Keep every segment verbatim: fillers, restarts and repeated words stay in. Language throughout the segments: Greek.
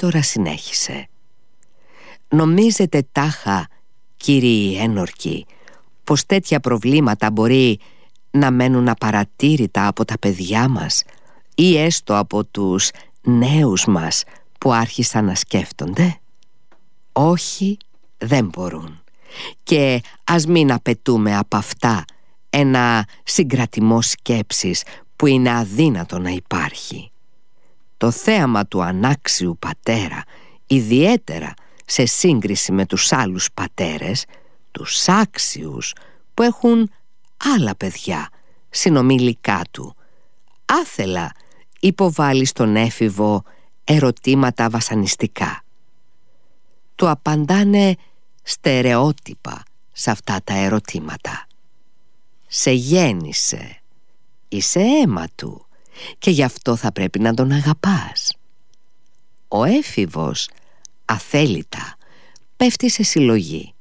Ρήτορα συνέχισε: «Νομίζετε τάχα, κύριοι ένορκοι, πως τέτοια προβλήματα μπορεί να μένουν απαρατήρητα από τα παιδιά μας ή έστω από τους νέους μας που άρχισαν να σκέφτονται? Όχι, δεν μπορούν. Και ας μην απαιτούμε από αυτά ένα συγκρατημό σκέψης που είναι αδύνατο να υπάρχει. Το θέαμα του ανάξιου πατέρα, ιδιαίτερα σε σύγκριση με τους άλλους πατέρες, τους άξιους που έχουν άλλα παιδιά συνομιλικά του, άθελα υποβάλλει στον έφηβο ερωτήματα βασανιστικά. Του απαντάνε στερεότυπα σε αυτά τα ερωτήματα. Σε γέννησε, είσαι αίμα του και γι' αυτό θα πρέπει να τον αγαπάς. Ο έφηβος αθέλητα πέφτει σε συλλογή.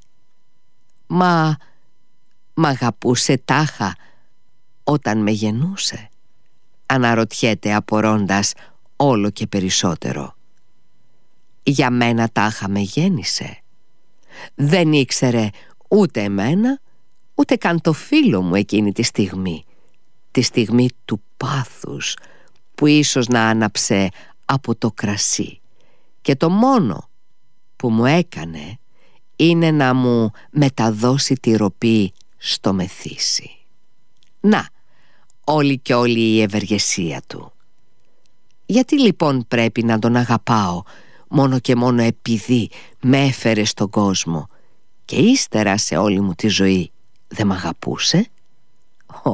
Μα μ' αγαπούσε τάχα όταν με γεννούσε? Αναρωτιέται απορώντας όλο και περισσότερο. Για μένα τάχα με γέννησε. Δεν ήξερε ούτε εμένα, ούτε καν το φίλο μου εκείνη τη στιγμή, τη στιγμή του πάθους που ίσως να άναψε από το κρασί, και το μόνο που μου έκανε είναι να μου μεταδώσει τη ροπή στο μεθύσι. Να, όλη και όλη η ευεργεσία του. Γιατί λοιπόν πρέπει να τον αγαπάω μόνο και μόνο επειδή με έφερε στον κόσμο και ύστερα σε όλη μου τη ζωή δεν μ' αγαπούσε? Ω,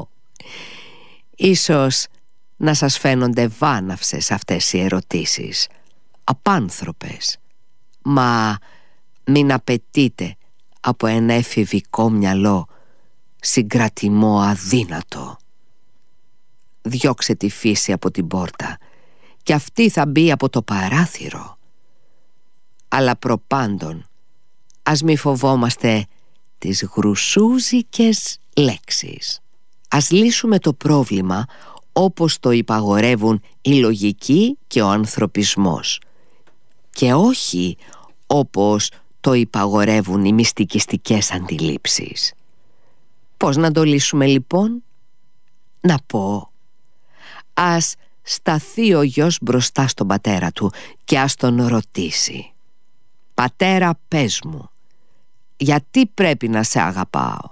ίσως να σας φαίνονται βάναυσες αυτές οι ερωτήσεις, απάνθρωπες, μα μην απαιτείτε από ένα εφηβικό μυαλό συγκρατημό αδύνατο. Διώξε τη φύση από την πόρτα και αυτή θα μπει από το παράθυρο. Αλλά προπάντων ας μη φοβόμαστε τις γρουσούζικες λέξεις. Ας λύσουμε το πρόβλημα όπως το υπαγορεύουν η λογική και ο ανθρωπισμός, και όχι όπως το υπαγορεύουν οι μυστικιστικές αντιλήψεις. Πώς να το λύσουμε λοιπόν? Να πω, ας σταθεί ο γιος μπροστά στον πατέρα του και ας τον ρωτήσει: «Πατέρα, πες μου, γιατί πρέπει να σε αγαπάω?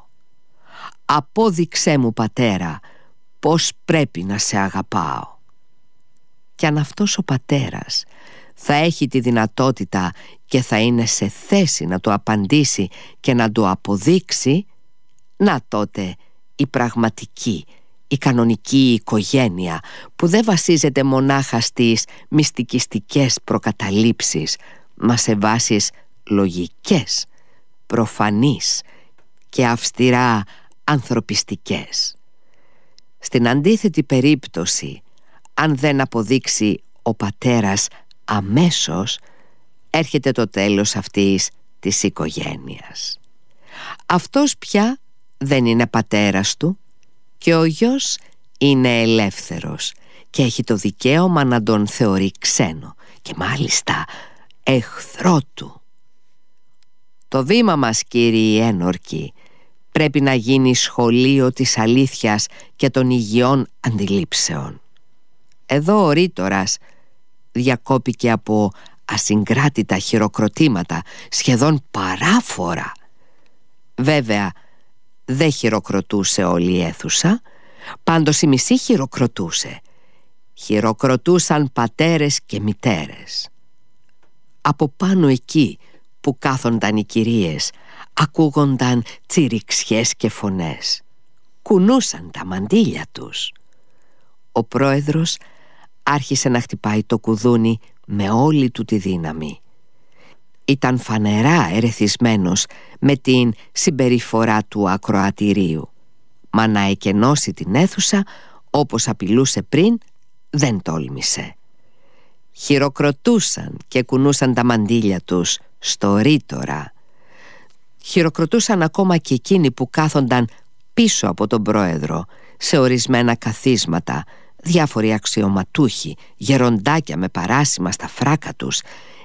Απόδειξέ μου, πατέρα, πως πρέπει να σε αγαπάω». Και αν αυτός ο πατέρας θα έχει τη δυνατότητα και θα είναι σε θέση να του απαντήσει και να του αποδείξει, να τότε η πραγματική, η κανονική οικογένεια που δεν βασίζεται μονάχα στις μυστικιστικές προκαταλήψεις, μα σε βάσεις λογικές, προφανείς και αυστηρά ανθρωπιστικές. Στην αντίθετη περίπτωση, αν δεν αποδείξει ο πατέρας αμέσως, έρχεται το τέλος αυτής της οικογένειας. Αυτός πια δεν είναι πατέρας του και ο γιος είναι ελεύθερος και έχει το δικαίωμα να τον θεωρεί ξένο και μάλιστα εχθρό του. Το βήμα μας, κύριοι ένορκοι, πρέπει να γίνει σχολείο της αλήθειας και των υγιών αντιλήψεων. Εδώ ο Ρήτορας διακόπηκε από ασυγκράτητα χειροκροτήματα, σχεδόν παράφορα. Βέβαια δεν χειροκροτούσε όλη η αίθουσα, πάντως η μισή χειροκροτούσε. Χειροκροτούσαν πατέρες και μητέρες. Από πάνω εκεί που κάθονταν οι κυρίες ακούγονταν τσιριξιές και φωνές. Κουνούσαν τα μαντίλια τους. Ο πρόεδρος άρχισε να χτυπάει το κουδούνι με όλη του τη δύναμη. Ήταν φανερά ερεθισμένος με την συμπεριφορά του ακροατηρίου, μα να εκενώσει την αίθουσα όπως απειλούσε πριν δεν τόλμησε. Χειροκροτούσαν και κουνούσαν τα μαντίλια τους στο Ρήτορα. Χειροκροτούσαν ακόμα και εκείνοι που κάθονταν πίσω από τον πρόεδρο, σε ορισμένα καθίσματα, διάφοροι αξιωματούχοι, γεροντάκια με παράσημα στα φράκα τους,